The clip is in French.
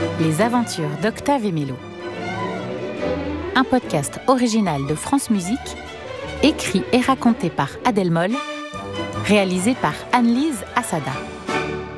Les aventures d'Octave et Mélo. Un podcast original de France Musique, écrit et raconté par Adèle Moll, réalisé par Anne-Lise Assada.